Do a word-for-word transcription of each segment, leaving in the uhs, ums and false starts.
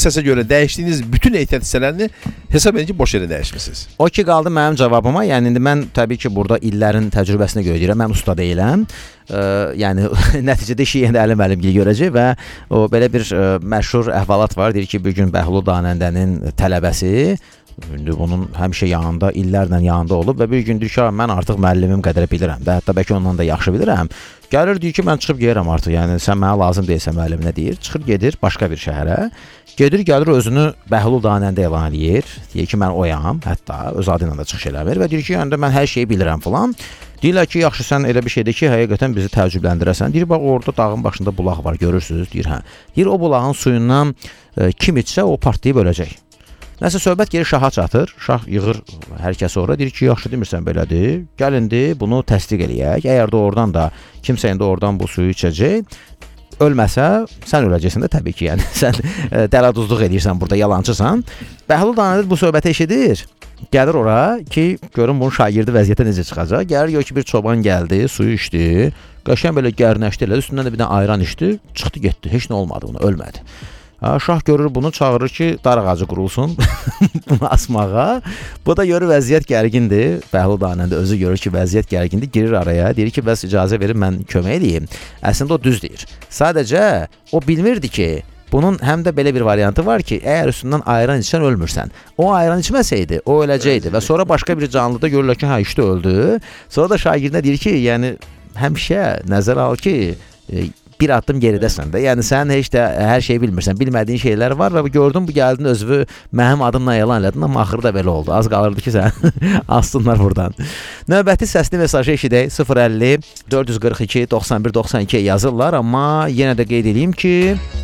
səsə görə dəyişdiyiniz bütün ehtiyat hissələrini hesab edin ki, boş yerə dəyişmisiniz. O ki qaldı mənim cavabıma. Yəni indi mən təbii ki, burada illərin təcrübəsinə görə deyirəm. Mən usta deyiləm. Ə, yəni nəticədə işi yenə əlim əlimgil görəcək və o belə bir ə, məşhur əhvalat var. Deyir ki, bir gün Bəhlul Danəndənin tələbəsi indi bunun həmişə yanında, illərlə yanında olub və bir gün deyir ki, mən artıq müəllimim qədər bilirəm də, hətta bəlkə ondan da yaxşı bilirəm. Gəlir deyir ki, mən çıxıb gəlirəm artıq, yəni sən mənə lazım deyilsən müəlliminə deyir. Çıxır gedir başqa bir şəhərə. Gedir gəlir özünü Bəhlul Danəndə elan edir. Deyir ki, mən oyam, hətta öz adı ilə də çıxış eləmir və deyir ki, yəni mən hər şeyi bilirəm falan. Deyirlər ki, yaxşı sən elə bir şeydir ki, həqiqətən bizi təəccübləndirəsən. Deyir, bax orada dağın başında bulaq var, görürsünüz. Deyir, hə. Deyir, o bulağın suyundan e, kim içsə o partlayıb öləcək. Nəsə söhbət gəlir şaha çatır. Şah yığır hər kəs ora. Deyir ki, yaxşı demirsən belədir. Gəl indi bunu təsdiq eləyək. Əgər də oradan da kimsə indi oradan bu suyu içəcək, ölməsə sən öləcəksən də təbii ki, yəni sən e, dəladuzluq edirsən burada, yalancısan. Bəhlul Danəndə bu söhbəti eşidir. Gəlir ora ki, görün bunun şagirdi vəziyyətə necə çıxacaq. Gəlir gör ki, bir çoban gəldi, suyu içdi. Qəşəng belə gərnəşdi elədi. Üstündən də bir dənə ayran içdi. Çıxdı getdi. Heç nə olmadı buna, ölmədi. Ha, şah görür bunu, çağırır ki, dar ağacı qurulsun bunu asmağa. Bu da görür vəziyyət gərgindir. Bəhlul Danəndə özü görür ki, vəziyyət gərgindir. Girir araya, deyir ki, bəs icazə verin mən kömək edeyim. Əslində o düz deyir. Sadəcə o bilmirdi ki, bunun həm də belə bir variantı var ki, əgər üstündən ayran içsən ölmürsən. O ayran içməsəydi, o öləcəkdi və sonra başqa bir canlıda görürlər ki, hə işte öldü. Sonra da şagirdinə deyir ki, yəni həmişə nəzər al ki, e, bir addım geridəsən də. Yəni sən heç də hər şeyi bilmirsən. Bilmədiyin şeylər var və gördün bu gəldin özünü mənim adımla elan elədin, amma axırı da belə oldu. Az qalırdı ki, sən assınlar buradan. Növbəti səsli mesajı eşidək. sıfır əlli dörd yüz qırx iki doxsan bir doxsan iki yazırlar, amma yenə də qeyd edeyim ki,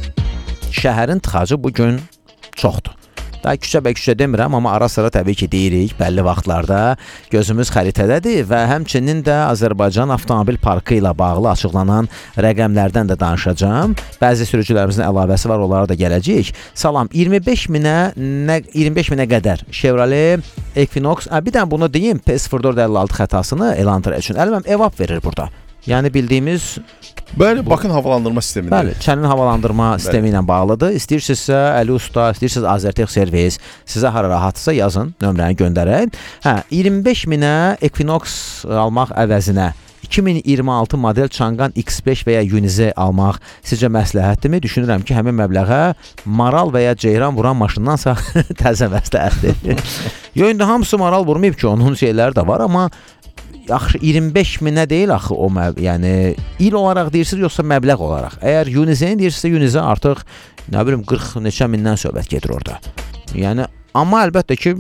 şəhərin tıxacı bu gün çoxdur. Daha küçə bə küçə demirəm, amma ara sıra təbii ki deyirik, bəlli vaxtlarda gözümüz xəritədədir və həmçinin də Azərbaycan Avtomobil Parkı ilə bağlı açıqlanan rəqəmlərdən də danışacağım. Bəzi sürücülərimizin əlavəsi var, onlara da gələcəyik. Salam, iyirmi beş minə, iyirmi beş minə qədər Chevrolet Equinox, bir dənə bunu deyim, P sıfır dörd əlli altı xətasını elandır üçün. Əlbəttə evap verir burada. Yəni bildiyimiz Bəli, bakın havalandırma sistemidir. Bəli, çənin havalandırma sistemi ilə bağlıdır. İstəyirsinizsə Əli Usta, istəyirsiniz Azərtex servis, sizə hara rahatsa yazın, nömrəni göndərək. Hə, iyirmi beş minə Equinox almaq əvəzinə iki min iyirmi altı model Çangan X beş və ya Unize almaq sizcə məsləhətdirmi? Düşünürəm ki, həmin məbləğə maral və ya ceyran vuran maşındansa təzə məsləhətdir. Yo, indi hamısı maral vurmayıb ki, onun şeyləri də var, amma yaxşı iyirmi beş minə deyil axı o məb, yəni il olaraq deyirsiniz yoxsa məbləğ olaraq. Əgər Unize-ni deyirsinizsə, Unize artıq nə bilim qırx neçə mindən söhbət gedir orada. Yəni amma əlbəttə ki,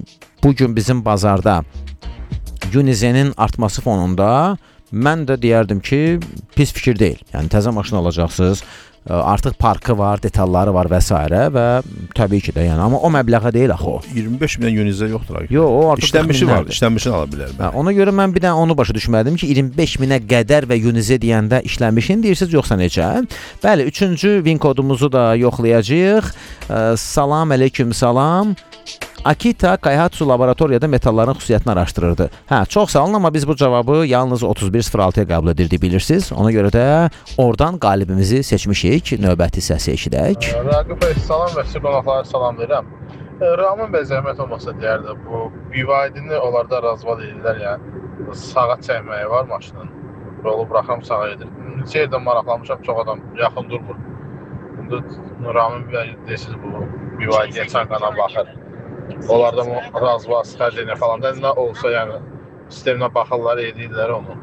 bu gün bizim bazarda Unize-nin artması fonunda mən də deyərdim ki, pis fikir deyil. Yəni təzə maşın alacaqsınız, artıq parkı var, detalları var və s. və təbii ki də, yəni amma o məbləğə deyil axı o. iyirmi beş minə Unize yoxdur. Yox, o artıq işlənmişi var, işlənmişini ala bilər. Hə, ona görə mən bir dənə onu başa düşmədim ki, iyirmi beş minə qədər və Unize deyəndə işlənmişini deyirsiniz yoxsa necə? Bəli, üçüncü vin kodumuzu da yoxlayacağıq. Salam, aleyküm salam. Akita Kaihatsu laboratoriyada metalların xüsusiyyətini araşdırırdı. Hə, çox sağ olun, amma biz bu cavabı yalnız otuz bir sıfır altıya qəbul edirdik, bilirsiniz. Ona görə də oradan qalibimizi seçmişik. Növbəti səsi eşidək. Raqib bəy, salam və siz qonaqlara salam verirəm. Rahman bəy zəhmət olmasa deyərdi, bu B Y D-ni onlarda razvad edirlər, yəni sağa çəkməyi var maşının. Yolu buraxam, sağa edir. Neçə yerdən maraqlanmışam, çox adam yaxın durmur. İndi Rahman bəy deyirsiniz, bu B Y D-yə Çanqana baxır. Onlarda razva, sxərcəyə falan da nə olsa, yəni sisteminə baxırlar, edirlər onu.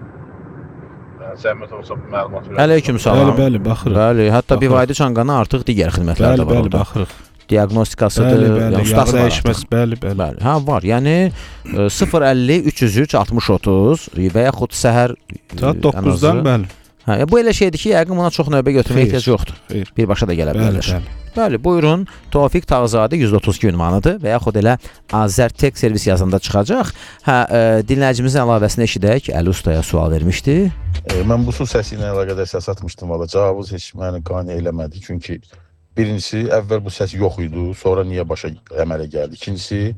Yəni zəhmət olsa bu məlumat verir. Əleyküm salam. Bəli, bəli, baxırıq. Bəli, hətta B Y D Çanqana artıq digər xidmətlər də var bəli, orada. Bəli, baxırıq. Diaqnostikasıdır, bəli, bəli, ustası var dəyişməz, bəli, bəli. Bəli, hə var. Yəni sıfır əlli üç yüz üç altmış otuz və yaxud səhər saat doqquzdan bəli. Hə, bu elə şeydir ki, yəqin buna çox növbə götürməyə ehtiyac yoxdur. Xeyr. Birbaşa da gələ Bəli, bilər. bəli. Bəli, buyurun. Tofiq Tağzadə yüz otuz iki ünvanıdır və yaxud elə Azərtex servis yazında çıxacaq. Hə, e, dinləyicimizin əlavəsini eşidək. Əli Ustaya sual vermişdi. E, mən bu su səsi ilə əlaqədar səs atmışdım valla. Cavabınız heç məni qane eləmədi. Çünki birincisi, əvvəl bu səs yox idi. Sonra niyə başa əmələ gəldi? İkincisi,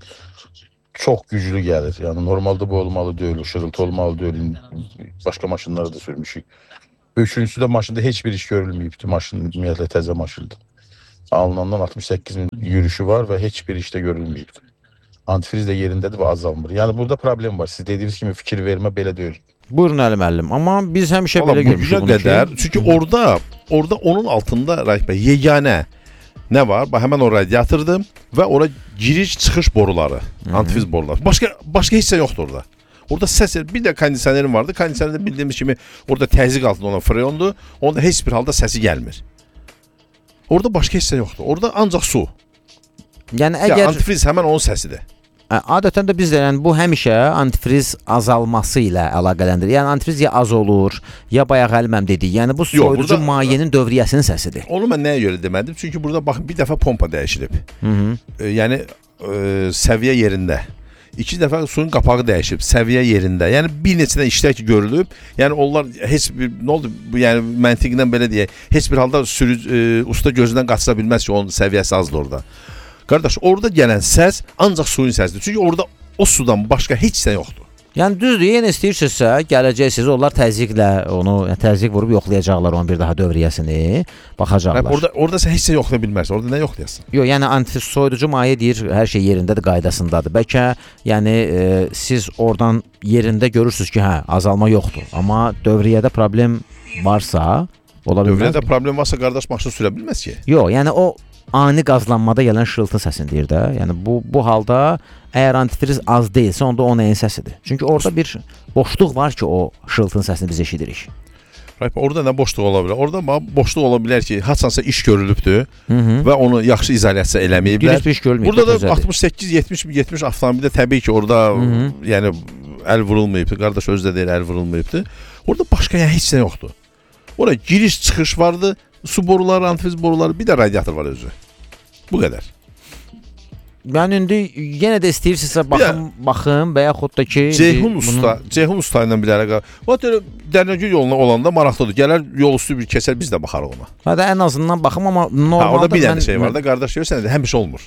çox güclü gəlir. Yəni normalda bu olmalı deyil, şırıltı olmalı deyil. Başqa maşınları da sürmüşük. Üçüncüsü də maşında heç bir iş görülməyibdi. Maşın ümumiyyətlə təzə maşındır. alınandan altmış səkkiz min yürüşü var və heç bir işdə görülməyib. Antifriz də yerindədir və azalmır. Yəni burada problem var. Siz dediyiniz kimi fikir vermə belə deyil. Buyurun Əli müəllim. Amma biz həmişə belə görmüşük bunu qədər. ki. Çünki orada orada onun altında Raif bəy yeganə nə var? Bax həmin o radiatordur və ora giriş-çıxış boruları, antifriz boruları. Başqa başqa heç nə yoxdur orada. Orada səs, bir də kondisionerim vardı. Kondisionerdə bildiyimiz kimi orada təzyiq altında olan freondur. Onda heç bir halda səsi gəlmir. Orada başqa heç nə yoxdur. Orada ancaq su. Yəni Ya, əgər antifriz həmin onun səsidir. adətən də biz də yəni bu həmişə antifriz azalması ilə əlaqələndirir. Yəni antifriz ya az olur, ya bayaq Əliməm dedik. Yəni bu soyuducu burada- mayenin dövriyyəsinin səsidir. Onu mən nəyə görə demədim? Çünki burada baxın bir dəfə pompa dəyişilib. Hı -hı. E, yəni e, səviyyə yerində. İki dəfə suyun qapağı dəyişib, səviyyə yerində. Yəni bir neçə də işlər ki görülüb. Yəni onlar heç bir nə oldu? Bu yəni məntiqlə belə deyək, heç bir halda sürücü e, usta gözündən qaçıra bilməz ki, onun səviyyəsi azdır orada. Qardaş, orada gələn səs ancaq suyun səsidir. Çünki orada o sudan başqa heç nə yoxdur. Yəni düzdür, yenə istəyirsinizsə, gələcəksiniz, onlar təzyiqlə onu, yəni təzyiq vurub yoxlayacaqlar onun bir daha dövriyyəsini, baxacaqlar. Yəni, orada orada sən heç nə yoxlaya bilməzsən. Orada nə yoxlayasan? Yox, yəni antifriz soyuducu maye deyir, hər şey yerindədir, qaydasındadır. Bəlkə yəni e, siz oradan yerində görürsüz ki, hə, azalma yoxdur, amma dövriyyədə problem varsa, ola bilməz. Dövriyyədə problem varsa qardaş maşın sürə bilməz ki. Yox, yəni o ani qazlanmada gələn şırıltı səsini deyir də. Yəni bu bu halda əgər antifriz az deyilsə, onda o nəyin səsidir? Çünki orada bir boşluq var ki, o şırıltının səsini biz eşidirik. Rayf, orada nə boşluq ola bilər? Orada boşluq ola bilər ki, haçansa iş görülübdür Hı -hı. və onu yaxşı izolyasiya eləməyiblər. Heç bir iş görülməyib. Burada da altmış səkkiz yetmiş yetmiş avtomobildə təbii ki, orada Hı -hı. yəni əl vurulmayıbdı. Qardaş özü də deyir, əl vurulmayıbdı. Orada başqa yəni heç nə yoxdur. Ora giriş-çıxış vardı, su boruları, antifriz boruları, bir də radiator var özü. Bu qədər. Yəni indi yenə də istəyirsinizsə baxın, baxın və yaxud da ki Ceyhun usta, Ceyhun usta ilə bir əlaqə. O da Dərnəgül yoluna olanda maraqlıdır. Gələr yol üstü bir keçər, biz də baxarıq ona. hə də ən azından baxım, amma normalda Ha, orada bir dənə mən- şey var da, qardaş görsən də həmişə olmur.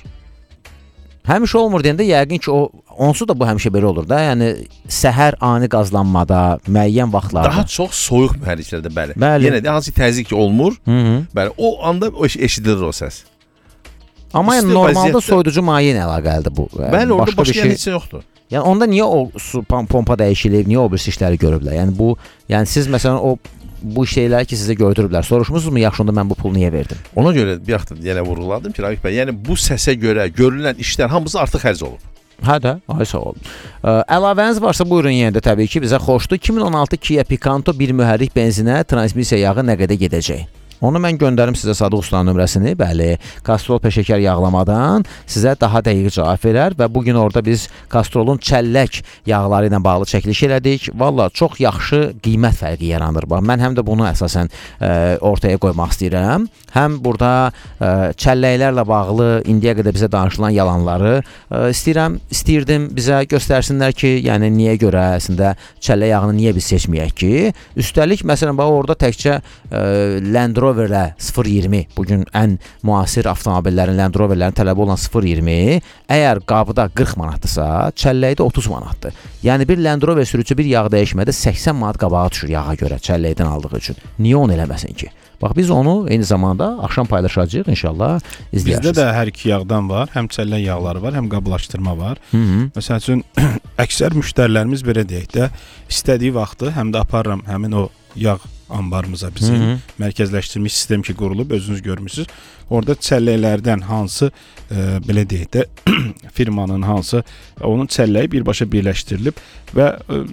Həmişə olmur deyəndə yəqin ki, o onsuz da bu həmişə belə olur da. Yəni səhər ani qazlanmada, müəyyən vaxtlarda. Daha çox soyuq mühərriklərdə bəli. Bəli. Yenə də hansı təzyiq ki olmur, Hı -hı. bəli, o anda o eş eşidilir o səs. Amma yəni İsti normalda vəziyyətdə- soyuducu maye ilə əlaqəlidir bu. Yəni, Bəli, orada başqa başqa bir yəni şey. heç nə yoxdur. Yəni onda niyə o su pom- pompa dəyişilib, niyə o bir işləri görüblər? Yəni bu, yəni siz məsələn o bu şeyləri ki sizə gördürüblər. Soruşmusunuzmu, yaxşı onda mən bu pulu niyə verdim? Ona görə bir vaxt yenə vurğuladım ki, Raif bəy, yəni bu səsə görə görülən işlər hamısı artıq xərc olub. Hə də, ay sağ olun. Ə, əlavəniz varsa buyurun yenə də təbii ki bizə xoşdur. iki min on altı Kia Picanto bir mühərrik benzinə transmissiya yağı nə qədər gedəcək? Onu mən göndərim sizə Sadıq Ustanın nömrəsini. Bəli, Kastrol peşəkar yağlamadan sizə daha dəqiq cavab verər və bu gün orada biz Kastrolun çəllək yağları ilə bağlı çəkiliş elədik. Valla çox yaxşı qiymət fərqi yaranır. Bax, mən həm də bunu əsasən ə, ortaya qoymaq istəyirəm. Həm burada ə, çəlləklərlə bağlı indiyə qədər bizə danışılan yalanları ə, istəyirəm, istəyirdim bizə göstərsinlər ki, yəni niyə görə əslində çəllək yağını niyə biz seçməyək ki? Üstəlik məsələn bax orada təkcə ə, Land Roverlə sıfır iyirmi bu gün ən müasir avtomobillərin, Land Roverlərin tələbi olan sıfır iyirmi əgər qabıda qırx manatdırsa, çəlləkdə otuz manatdır. Yəni bir Land Rover sürücü bir yağ dəyişmədə səksən manat qabağa düşür yağa görə çəlləkdən aldığı üçün. Niyə onu eləməsin ki? Bax biz onu eyni zamanda axşam paylaşacağıq inşallah izləyərsiniz. Bizdə də hər iki yağdan var. Həm çəllək yağları var, həm qablaşdırma var. Hı -hı. Məsəl üçün əksər müştərilərimiz belə deyək də istədiyi vaxtı həm də aparıram həmin o yağ anbarımıza bizim Hı -hı. mərkəzləşdirilmiş sistem ki qurulub özünüz görmüsüz. Orada çəlləklərdən hansı e, belə deyək də firmanın hansı onun çəlləyi birbaşa birləşdirilib və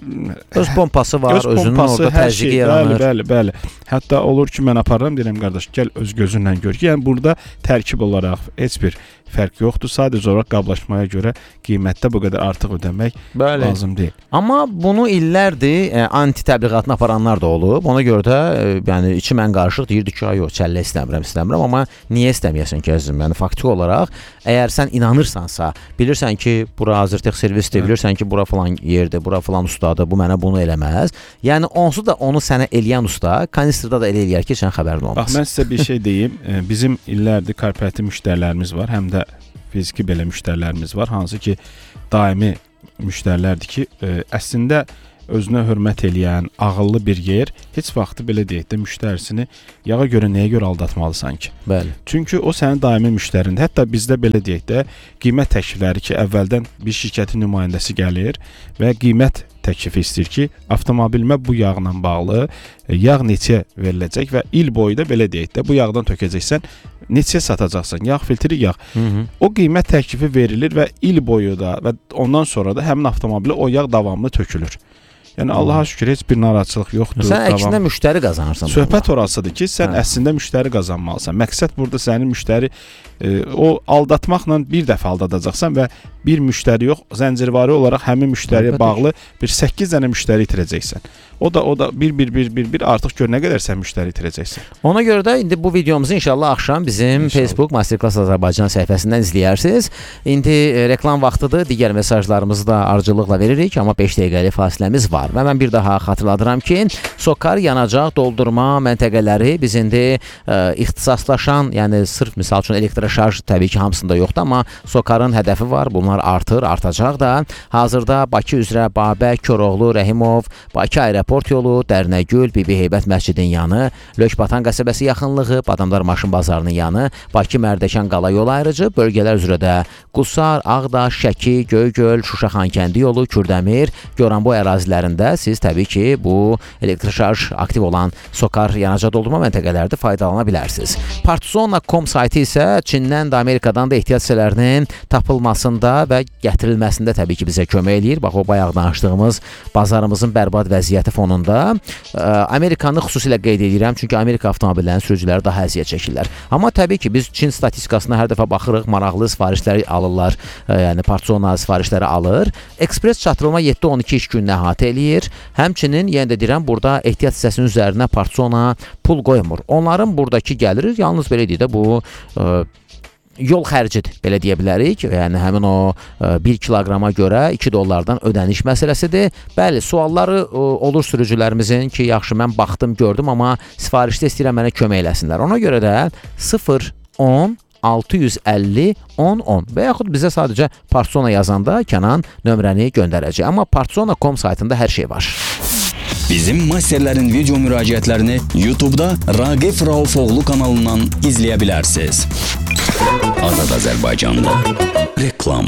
e, öz pompası var, öz özünün pompası, orada hər təzyiqi şey, yaranır. Bəli, bəli, bəli. Hətta olur ki, mən aparıram, deyirəm qardaş, gəl öz gözünlə gör ki, yəni burada tərkib olaraq heç bir fərq yoxdur. Sadəcə olaraq qablaşmaya görə qiymətdə bu qədər artıq ödəmək Bəli. lazım deyil. Amma bunu illərdir e, anti təbliğatını aparanlar da olub. Ona görə də e, yəni içi mən qarışıq deyirdi ki, ay yox, çəllə istəmirəm, istəmirəm, amma niyə istəməyəsən ki, əzizim? Yəni faktiki olaraq əgər sən inanırsansa, bilirsən ki, bura Azərtex servisdir, bilirsən ki, bura falan yerdir, bura falan ustadır, bu mənə bunu eləməz. Yəni onsuz da onu sənə eləyən usta kanistrda da elə eləyər ki, sən xəbərin olmaz. Bax, mən sizə bir şey deyim. E, bizim illərdir korporativ müştərilərimiz var, həm də fiziki belə müştərilərimiz var, hansı ki daimi müştərilərdir ki, ə, əslində özünə hörmət eləyən, ağıllı bir yer heç vaxtı belə deyək də müştərisini yağa görə nəyə görə aldatmalısan ki? Bəli. Çünki o sənin daimi müştərindir. Hətta bizdə belə deyək də qiymət təklifləri ki, əvvəldən bir şirkətin nümayəndəsi gəlir və qiymət təklifi istəyir ki, avtomobilimə bu yağla bağlı yağ neçə veriləcək və il boyu da belə deyək də bu yağdan tökəcəksən, neçə satacaqsan, yağ filtri yağ. Hı -hı. O qiymət təklifi verilir və il boyu da və ondan sonra da həmin avtomobilə o yağ davamlı tökülür. Yəni Allaha şükür heç bir narahatçılıq yoxdur. Sən əksinə müştəri qazanırsan. Söhbət orasıdır ki, sən hə. əslində müştəri qazanmalısan. Məqsəd burada sənin müştəri e, o aldatmaqla bir dəfə aldadacaqsan və bir müştəri yox, zəncirvari olaraq həmin müştəriyə bağlı bir səkkiz dənə müştəri itirəcəksən. O da o da bir bir bir bir bir artıq gör nə qədər sən müştəri itirəcəksən. Ona görə də indi bu videomuzu inşallah axşam bizim inşallah. Facebook Masterclass Azərbaycan səhifəsindən izləyərsiniz. İndi e, reklam vaxtıdır. Digər mesajlarımızı da ardıcıllıqla veririk, amma beş dəqiqəlik fasiləmiz var. Və mən bir daha xatırladıram ki, SOCAR yanacaq doldurma məntəqələri biz indi e, ixtisaslaşan, yəni sırf misal üçün elektroşarj təbii ki hamısında yoxdur, amma SOCAR-ın hədəfi var. Bunlar artır, artacaq da. Hazırda Bakı üzrə Babək, Koroğlu, Rəhimov, Bakı Aeroport yolu, Dərnəgül, Bibi Heybət məscidin yanı, Lökbatan qəsəbəsi yaxınlığı, Badamdar maşın bazarının yanı, Bakı Mərdəkan qala yolu ayrıcı, bölgələr üzrə də Qusar, Ağdaş, Şəki, Göygöl, Şuşa Xankəndi yolu, Kürdəmir, Goranboy ərazilərində siz təbii ki bu elektroşarj aktiv olan SOCAR yanacaq doldurma məntəqələrində faydalana bilərsiniz. Partizona nöqtə com sayti isə Çindən də Amerikadan da ehtiyat hissələrinin tapılmasında və gətirilməsində təbii ki bizə kömək eləyir. Bax o bayaq danışdığımız bazarımızın bərbad vəziyyəti fonunda ə, Amerikanı xüsusilə qeyd edirəm, çünki Amerika avtomobillərinin sürücüləri daha əziyyət çəkirlər. Amma təbii ki biz Çin statistikasına hər dəfə baxırıq, maraqlı sifarişləri alırlar, ə, yəni Partizona sifarişləri alır. Ekspres çatdırılma yeddi on iki iş gününə əhatə eləyir. Həmçinin yenə də deyirəm, burada ehtiyat hissəsinin üzərinə Partizona pul qoymur. Onların buradakı gəliri yalnız belə deyək də bu ə, yol xərcidir, belə deyə bilərik. Yəni həmin o bir kiloqrama görə iki dollardan ödəniş məsələsidir. Bəli, sualları olur sürücülərimizin ki, yaxşı mən baxdım, gördüm, amma sifarişdə istəyirəm mənə kömək eləsinlər. Ona görə də sıfır on altı yüz əlli on on və yaxud bizə sadəcə Partizona yazanda Kənan nömrəni göndərəcək. Amma Partizona nöqtə com saytında hər şey var. Bizim masterlərin video müraciətlərini YouTube-da Raqif Raufoğlu kanalından izləyə bilərsiniz. Azad Azərbaycanda reklam.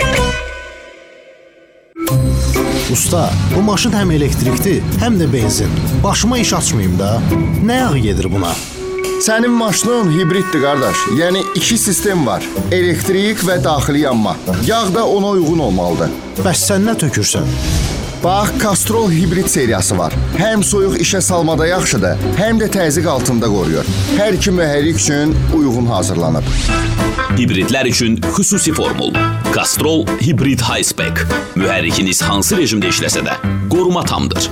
Usta, bu maşın həm elektrikdir, həm də benzin. Başıma iş açmayayım da. Nə yağı gedir buna? Sənin maşının hibriddir qardaş. Yəni iki sistem var. Elektrik və daxili yanma. Yağ da ona uyğun olmalıdır. Bəs sən nə tökürsən? Bax, Castrol hibrid seriyası var. Həm soyuq işə salmada yaxşıdır, həm də təzyiq altında qoruyur. Hər iki mühərrik üçün uyğun hazırlanıb. Hibridlər üçün xüsusi formul. Castrol Hibrid High Spec. Mühərrikiniz hansı rejimdə işləsə də qoruma tamdır.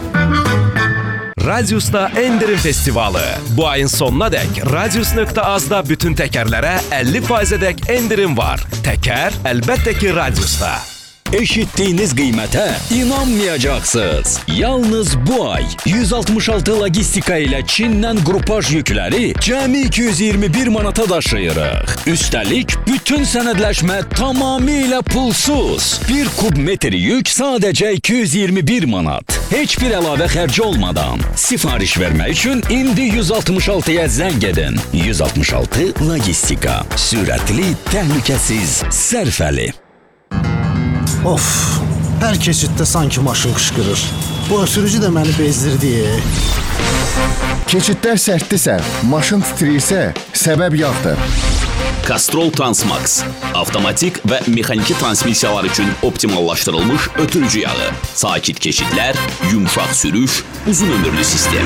Radius'ta Endirim Festivalı. Bu ayın sonuna dək Radius nöqtə azda bütün təkərlərə əlli faizədək endirim var. Təkər əlbəttə ki Radius'ta. Eşitdiyiniz qiymətə inanmayacaqsınız. Yalnız bu ay yüz altmış altı logistika ilə Çindən qrupaj yükləri cəmi iki yüz iyirmi bir manata daşıyırıq. Üstəlik bütün sənədləşmə tamamilə pulsuz. Bir kub metr yük sadəcə iki yüz iyirmi bir manat. Heç bir əlavə xərci olmadan. Sifariş vermək üçün indi yüz altmış altıya zəng edin. yüz altmış altı logistika. Sürətli, təhlükəsiz, sərfəli. Of, hər keçiddə sanki maşın qışqırır. Bu sürücü də məni bezdirdi. Keçidlər sərtdirsə, maşın titriyirsə, səbəb yağdır. Castrol Transmax. Avtomatik və mexaniki transmissiyalar üçün optimallaşdırılmış ötürücü yağı. Sakit keçidlər, yumşaq sürüş, uzun ömürlü sistem.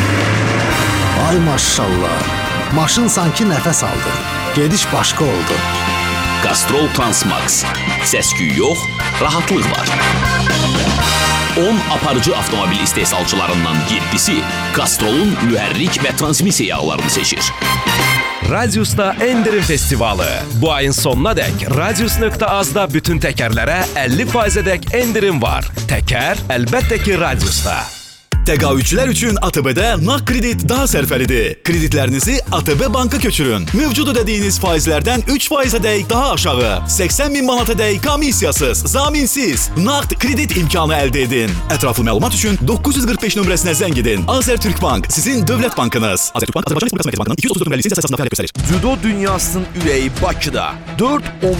Ay maşallah. Maşın sanki nəfəs aldı. Gediş başqa oldu. Castrol Transmax. Səs-küy yox, rahatlıq var. on aparıcı avtomobil istehsalçılarından yeddisi Castrol'un mühərrik və transmissiya yağlarını seçir. Radius'ta Endirim Festivalı. Bu ayın sonuna dək Radius nöqtə azda bütün təkərlərə əlli faizədək endirim var. Təkər əlbəttə ki Radius'ta. Təqaüdçülər üçün A T B-də nağd kredit daha sərfəlidir. Kreditlərinizi A T B banka köçürün. Mövcud ödədiyiniz faizlərdən üç faizədək daha aşağı. səksən min manatadək komissiyasız, zaminsiz nağd kredit imkanı əldə edin. Ətraflı məlumat üçün doqquz yüz qırx beş nömrəsinə zəng edin. Azərtürkbank sizin dövlət bankınız. Azərtürkbank Azərbaycan Respublikası Mərkəzi Bankının iki yüz otuz dörd nömrəli lisenziya əsasında fəaliyyət göstərir. Cüdo dünyasının ürəyi Bakıda. dörd on